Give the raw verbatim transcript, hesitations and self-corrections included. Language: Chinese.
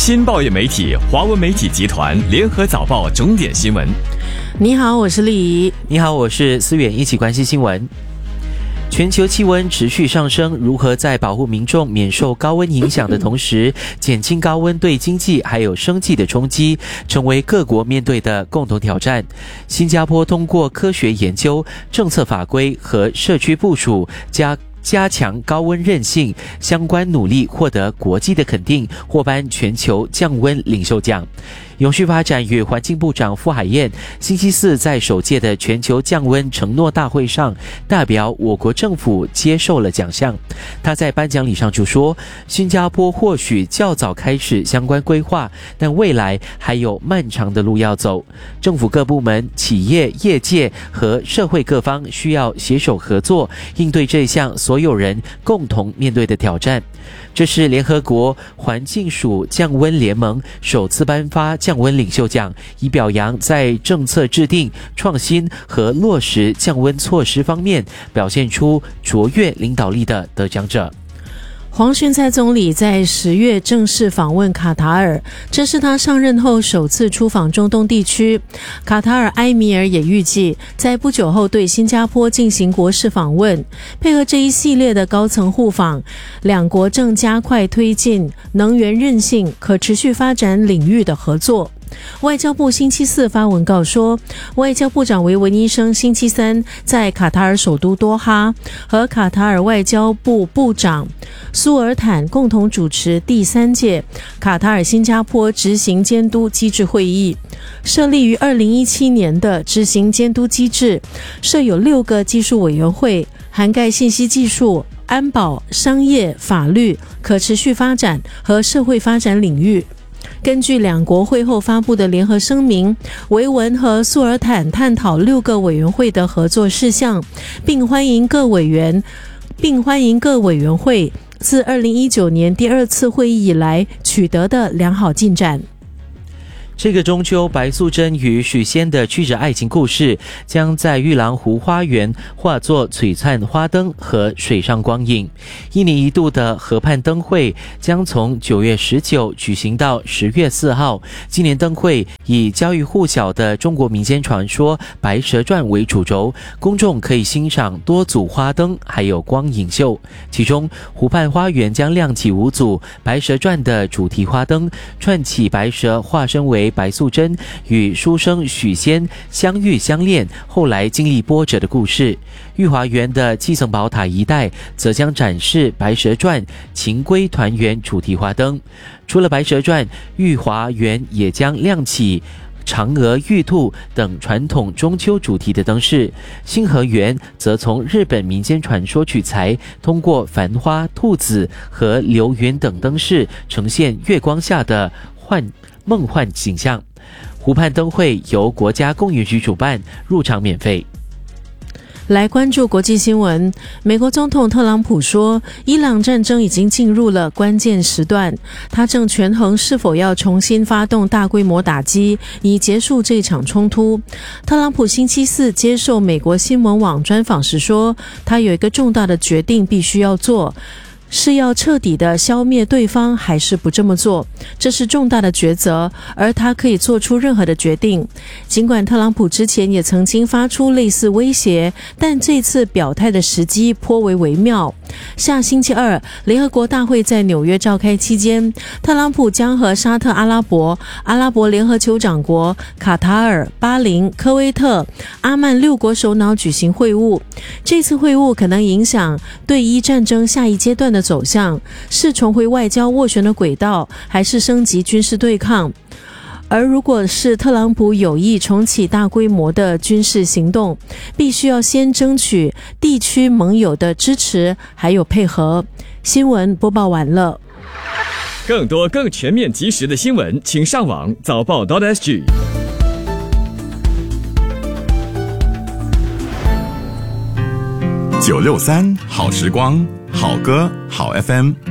新报业媒体华文媒体集团联合早报重点新闻。 你好，我是丽怡。 你好，我是思远。一起关心新闻。全球气温持续上升，如何在保护民众免受高温影响的同时，减轻高温对经济还有生计的冲击，成为各国面对的共同挑战。新加坡通过科学研究、政策法规和社区部署，加加强高温韧性相关努力获得国际的肯定，获颁全球降温领袖奖。永续发展与环境部长傅海燕星期四在首届的全球降温承诺大会上代表我国政府接受了奖项。他在颁奖礼上就说，新加坡或许较早开始相关规划，但未来还有漫长的路要走。政府各部门、企业、业界和社会各方需要携手合作，应对这项所有人共同面对的挑战。这是联合国环境署降温联盟首次颁发降温领袖奖，以表扬在政策制定、创新和落实降温措施方面表现出卓越领导力的得奖者。 黄循蔡总理在十月正式访问卡塔尔，这是他上任后首次出访中东地区。卡塔尔埃米尔也预计在不久后对新加坡进行国事访问。配合这一系列的高层互访，两国正加快推进能源韧性、可持续发展领域的合作。外交部星期四发文告说，外交部长维文医生星期三在卡塔尔首都多哈和卡塔尔外交部部长苏尔坦共同主持第三届卡塔尔新加坡执行监督机制会议。设立于二零一七年的执行监督机制设有六个技术委员会，涵盖信息技术、安保、商业、法律、可持续发展和社会发展领域。根据两国会后发布的联合声明，维文和苏尔坦探讨六个委员会的合作事项，并欢迎各委员并欢迎各委员会自二零一九年第二次会议以来取得的良好进展。 这个中秋，白素贞与许仙的曲折爱情故事将在玉郎湖花园化作璀璨花灯和水上光影。一年一度的河畔灯会将从九月十九举行到十月四号。今年灯会以家喻户晓的中国民间传说《白蛇传》为主轴，公众可以欣赏多组花灯还有光影秀。其中湖畔花园将亮起五组《白蛇传》的主题花灯，串起白蛇化身为白素贞与书生许仙相遇相恋，后来经历波折的故事。御华园的七层宝塔一带则将展示白蛇传情归团圆主题花灯。除了白蛇传，御华园也将亮起嫦娥、玉兔等传统中秋主题的灯饰。星河园则从日本民间传说取材，通过繁花、兔子和流云等灯饰，呈现月光下的幻梦幻景象。湖畔灯会由国家公园局主办，入场免费。 来关注国际新闻。美国总统特朗普说，伊朗战争已经进入了关键时段，他正权衡是否要重新发动大规模打击，以结束这场冲突。特朗普星期四接受美国新闻网专访时说，他有一个重大的决定必须要做，是要彻底的消灭对方，还是不这么做？这是重大的抉择，而他可以做出任何的决定。尽管特朗普之前也曾经发出类似威胁，但这次表态的时机颇为微妙。下星期二，联合国大会在纽约召开期间，特朗普将和沙特阿拉伯、阿拉伯联合酋长国、卡塔尔、巴林、科威特、阿曼六国首脑举行会晤。这次会晤可能影响对伊战争下一阶段的走向，是重回外交斡旋的轨道，还是升级军事对抗？而如果是特朗普有意重启大规模的军事行动，必须要先争取地区盟友的支持还有配合。新闻播报完了。 更多更全面及时的新闻，请上网早报 .sg。 九六三好时光，好歌好 F M。